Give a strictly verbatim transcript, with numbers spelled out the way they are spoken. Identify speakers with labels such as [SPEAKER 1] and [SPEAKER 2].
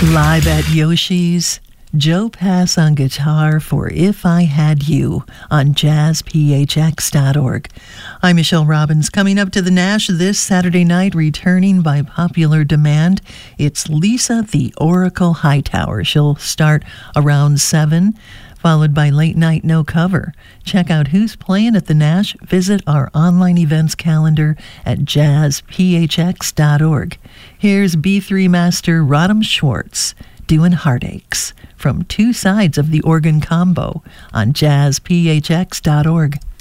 [SPEAKER 1] Live at Yoshi's, Joe Pass on guitar for If I Had You on jazz p h x dot org. I'm Michelle Robbins. Coming up to the Nash this Saturday night, returning by popular demand, it's Lisa the Oracle Hightower. She'll start around seven, followed by Late Night No Cover. Check out who's playing at the Nash. Visit our online events calendar at jazz p h x dot org. Here's B three master Rodham Schwartz doing Heartaches from Two Sides of the Organ Combo on jazz p h x dot org.